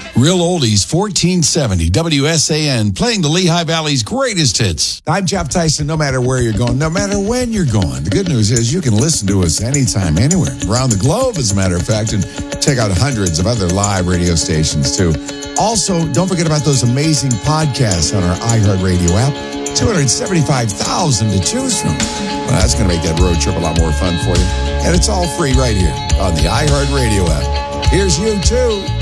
Real Oldies 1470 WSAN, playing the Lehigh Valley's greatest hits. I'm Jeff Tyson. No matter where you're going, no matter when you're going, the good news is you can listen to us anytime, anywhere, around the globe, as a matter of fact, and check out hundreds of other live radio stations, too. Also, don't forget about those amazing podcasts on our iHeartRadio app. 275,000 to choose from. Well, that's going to make that road trip a lot more fun for you. And it's all free right here on the iHeartRadio app. Here's U2.